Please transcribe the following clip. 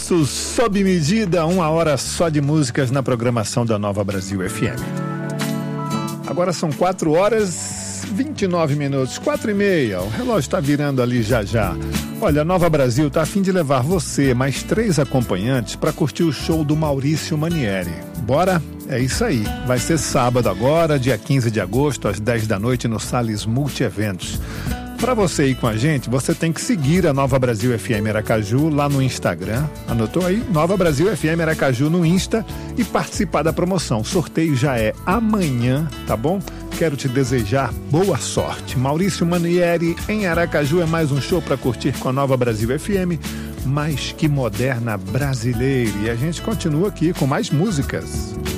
nosso Sob Medida, 1 hora só de músicas na programação da Nova Brasil FM. Agora são 4h29, 4h30, o relógio está virando ali já já. Olha, a Nova Brasil está a fim de levar você, mais 3 acompanhantes, para curtir o show do Maurício Manieri. Bora? É isso aí. Vai ser sábado agora, dia 15 de agosto, às 10 da noite, no Salles Multieventos. Para você ir com a gente, você tem que seguir a Nova Brasil FM Aracaju lá no Instagram. Anotou aí? Nova Brasil FM Aracaju no Insta e participar da promoção. O sorteio já é amanhã, tá bom? Quero te desejar boa sorte. Maurício Manieri em Aracaju é mais um show para curtir com a Nova Brasil FM, mais que moderna brasileira. E a gente continua aqui com mais músicas.